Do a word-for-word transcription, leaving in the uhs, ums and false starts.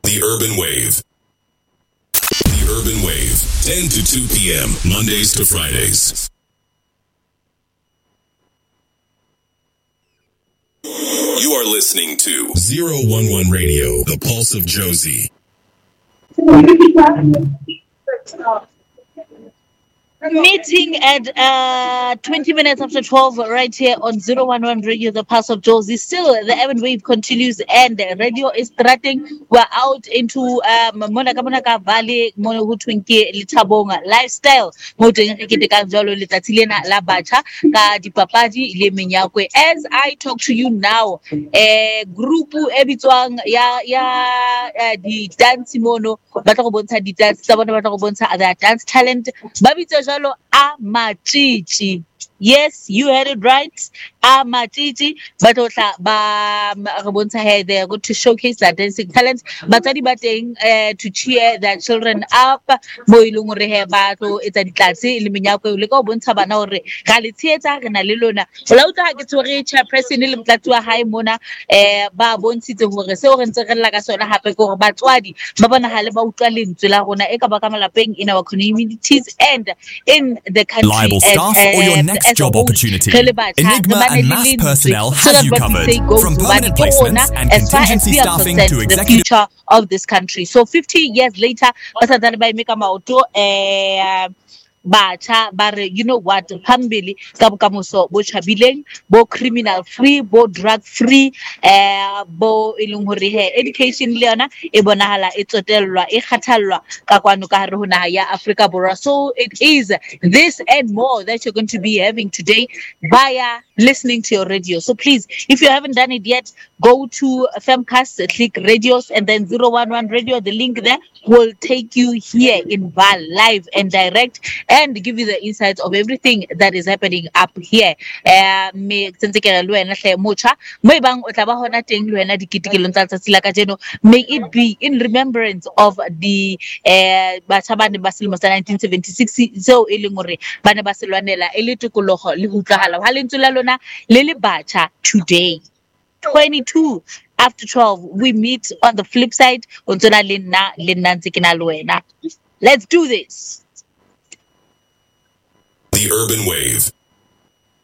The Urban Wave. The Urban Wave, ten to two p.m., Mondays to Fridays. You are listening to zero one one Radio, the Pulse of Josie. Meeting at uh, twenty minutes after twelve right here on zero one one Radio, the Pulse of Josie. Still, the Urban Wave continues and the radio is starting. We're out into um, Monaka Monaka Valley, Monohutwinke, Litabonga lifestyle. As I talk to you now, a group ebitwang ya ya the dance mono, batagobonta di dance, batagobonta other dance talent, babito jalo Amachichi. Yes, you heard it right. Amachichi. But otla ba rabonta here they are going to showcase their dancing talent. Batadi bateng to cheer their children up. Moilungure he bato it's a ditlasi iliminyako leko bonta bana ore gali theater kana lelona. Lauta ke tsore chairperson ile mtlatwa high mona eh ba bontshitse hore se o rentse re la ka sona hape go batswadi ba bona hale ba utlwa lentswe la rona e ka ba ka malapeng in our communities and in the country. Reliable staff or your next job opportunity. Enigma and Mass Personnel have you covered. From permanent placements and contingency staffing to executive. The future of this country. So fifty years later, basadane ba imeka maoto eh Bacha, but you know what? Pambili, Kabukamuso, Bo Chabileng, Bo criminal free, Bo drug free, uh, Bo Ilungurihe, education Leona, Ebonahala, Etotelra, Ekatalra, Kakwanuka Runaya, Africa Bora. So it is this and more that you're going to be having today via listening to your radio. So please, if you haven't done it yet, go to Femcast, click radios, and then zero one one Radio. The link there will take you here in Val live and direct. And give you the insights of everything that is happening up here. Uh, may it be in remembrance of the nineteen seventy-six. So today. twenty-two after twelve, we meet on the flip side. Let's do this. The Urban Wave.